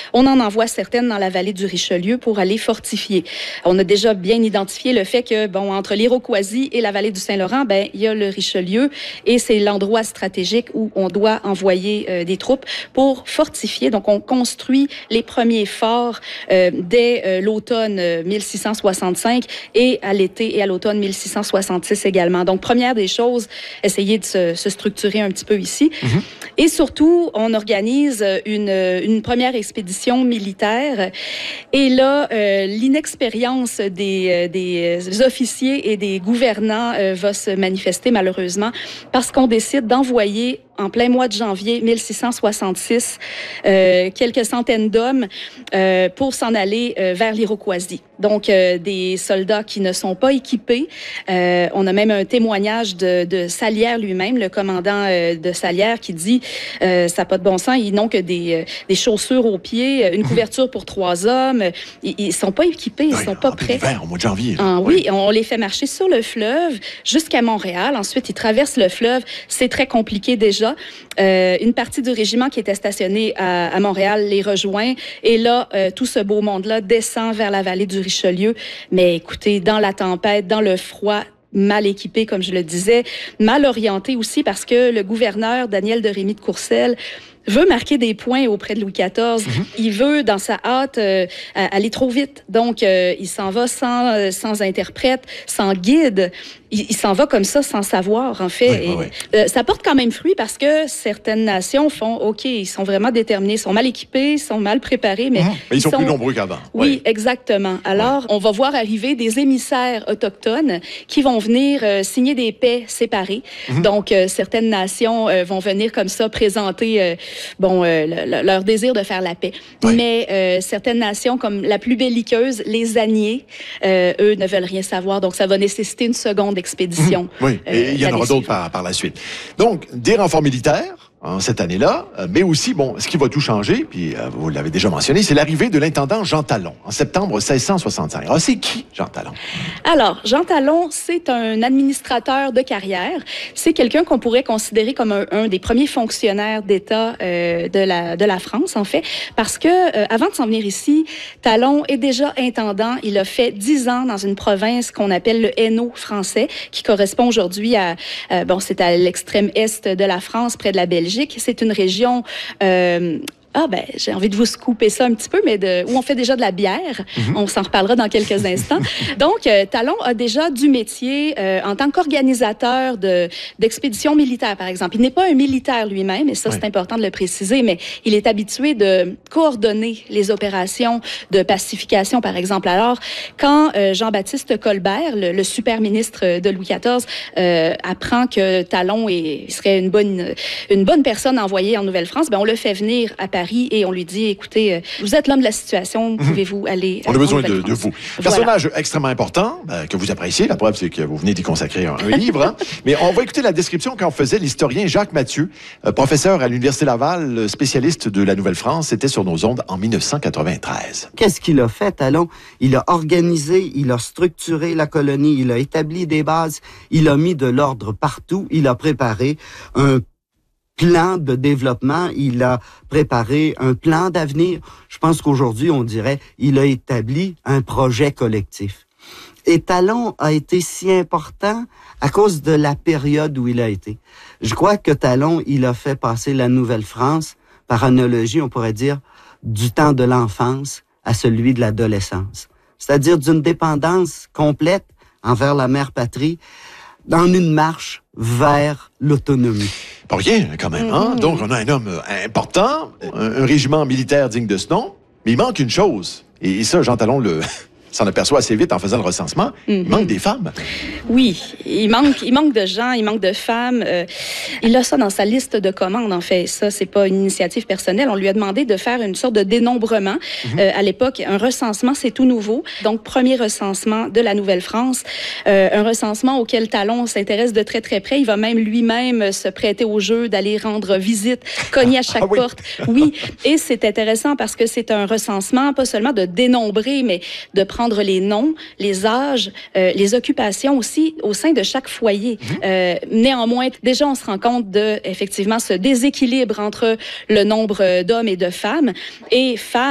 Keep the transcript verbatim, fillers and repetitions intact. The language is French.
on en envoie certaines dans la vallée du Richelieu pour aller fortifier. On a déjà bien identifié le fait que, bon, entre l'Iroquoisie et la vallée du Saint-Laurent, ben, il y a le Richelieu et c'est l'endroit stratégique où on doit envoyer euh, des troupes pour fortifier. Donc, on construit les premiers forts euh, dès euh, l'automne euh, mille six cent soixante-cinq et à l'été et à l'automne mille six cent soixante-six également. Donc, première des choses, essayer de se, se structurer un petit peu ici. Mm-hmm. Et surtout, on organise une, une première expédition militaire. Et là, euh, l'inexpérience des, des officiers et des gouvernants euh, va se manifester malheureusement parce qu'on décide d'envoyer en plein mois de janvier mille six cent soixante-six, euh, quelques centaines d'hommes euh, pour s'en aller euh, vers l'Iroquoisie. Donc, euh, des soldats qui ne sont pas équipés. Euh, on a même un témoignage de, de Salière lui-même, le commandant euh, de Salière, qui dit euh, « ça n'a pas de bon sens, ils n'ont que des, euh, des chaussures aux pieds, une couverture pour trois hommes. Ils ne sont pas équipés, ils ne sont pas prêts. » L'hiver, au mois de janvier. Ah, oui, on les fait marcher sur le fleuve jusqu'à Montréal. Ensuite, ils traversent le fleuve. C'est très compliqué déjà. Euh, une partie du régiment qui était stationné à, à Montréal les rejoint. Et là, euh, tout ce beau monde-là descend vers la vallée du Richelieu. Mais écoutez, dans la tempête, dans le froid, mal équipé, comme je le disais, mal orienté aussi parce que le gouverneur Daniel de Rémy de Courcelles veut marquer des points auprès de Louis quatorze. Mm-hmm. Il veut, dans sa hâte, euh, aller trop vite. Donc, euh, il s'en va sans, euh, sans interprète, sans guide. Il, il s'en va comme ça, sans savoir, en fait. Oui, Et, oui, oui. Euh, ça porte quand même fruit parce que certaines nations font, OK, ils sont vraiment déterminés, ils sont mal équipés, ils sont mal préparés, mais... Mmh. mais ils sont, sont plus nombreux qu'avant. Oui, oui, exactement. Alors, oui. on va voir arriver des émissaires autochtones qui vont venir euh, signer des paix séparées. Mmh. Donc, euh, certaines nations euh, vont venir comme ça présenter... Euh, bon, euh, le, le, leur désir de faire la paix. Oui. Mais euh, certaines nations, comme la plus belliqueuse, les Aniers, euh, eux ne veulent rien savoir. Donc, ça va nécessiter une seconde expédition. Mmh. Oui, et euh, il y en aura d'autres par, par la suite. Donc, des renforts militaires, hein, cette année-là, euh, mais aussi, bon, ce qui va tout changer, puis euh, vous l'avez déjà mentionné, c'est l'arrivée de l'intendant Jean Talon, en septembre seize cent soixante-cinq. Alors, c'est qui, Jean Talon? Alors, Jean Talon, c'est un administrateur de carrière. C'est quelqu'un qu'on pourrait considérer comme un, un des premiers fonctionnaires d'État euh, de, la, de la France, en fait, parce que euh, avant de s'en venir ici, Talon est déjà intendant. Il a fait dix ans dans une province qu'on appelle le Hainaut français, qui correspond aujourd'hui à, euh, bon, c'est à l'extrême est de la France, près de la Belgique. C'est une région... Euh, Ah, ben, j'ai envie de vous scooper ça un petit peu, mais de, où on fait déjà de la bière. Mm-hmm. On s'en reparlera dans quelques instants. Donc, euh, Talon a déjà du métier euh, en tant qu'organisateur de, d'expéditions militaires, par exemple. Il n'est pas un militaire lui-même, et ça, oui. c'est important de le préciser, mais il est habitué de coordonner les opérations de pacification, par exemple. Alors, quand euh, Jean-Baptiste Colbert, le, le super ministre de Louis quatorze, euh, apprend que Talon est, serait une bonne, une bonne personne envoyée en Nouvelle-France, ben, on le fait venir à Paris. Et on lui dit, écoutez, euh, vous êtes l'homme de la situation, pouvez-vous aller... On a besoin de, de vous. Personnage voilà. extrêmement important, euh, que vous appréciez. La preuve, c'est que vous venez d'y consacrer un, un livre. Hein. Mais on va écouter la description qu'en faisait l'historien Jacques Mathieu, euh, professeur à l'Université Laval, spécialiste de la Nouvelle-France. C'était sur nos ondes en dix-neuf cent quatre-vingt-treize. Qu'est-ce qu'il a fait, Talon? Il a organisé, il a structuré la colonie, il a établi des bases, il a mis de l'ordre partout, il a préparé un plan de développement, il a préparé un plan d'avenir. Je pense qu'aujourd'hui, on dirait, il a établi un projet collectif. Et Talon a été si important à cause de la période où il a été. Je crois que Talon, il a fait passer la Nouvelle-France, par analogie, on pourrait dire, du temps de l'enfance à celui de l'adolescence. C'est-à-dire d'une dépendance complète envers la mère patrie, dans une marche vers l'autonomie. Pas rien, quand même. Hein? Mm-hmm. Donc, on a un homme important, un, un régiment militaire digne de ce nom, mais il manque une chose. Et ça, Jean Talon le... s'en aperçoit assez vite en faisant le recensement. Mm-hmm. Il manque des femmes. Oui, il manque, il manque de gens, il manque de femmes. Euh, il a ça dans sa liste de commandes, en fait. Ça, c'est pas une initiative personnelle. On lui a demandé de faire une sorte de dénombrement. Mm-hmm. Euh, à l'époque, un recensement, c'est tout nouveau. Donc, premier recensement de la Nouvelle-France. Euh, un recensement auquel Talon s'intéresse de très, très près. Il va même lui-même se prêter au jeu d'aller rendre visite, cogner à chaque ah, oui. porte. Oui, et c'est intéressant parce que c'est un recensement, pas seulement de dénombrer, mais de prendre prendre les noms, les âges, euh, les occupations aussi au sein de chaque foyer. Mmh. Euh, néanmoins, déjà, on se rend compte de, effectivement, ce déséquilibre entre le nombre d'hommes et de femmes. Et femmes